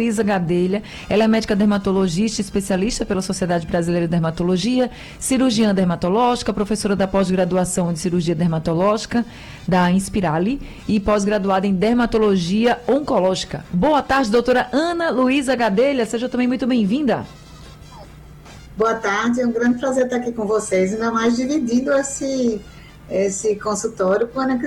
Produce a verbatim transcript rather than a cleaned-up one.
Luísa Gadelha. Ela é médica dermatologista, especialista pela Sociedade Brasileira de Dermatologia, cirurgiã dermatológica, professora da pós-graduação de cirurgia dermatológica da Inspirali e pós-graduada em dermatologia oncológica. Boa tarde, doutora Ana Luísa Gadelha. Seja também muito bem-vinda. Boa tarde, é um grande prazer estar aqui com vocês, ainda mais dividindo esse, esse consultório com a Ana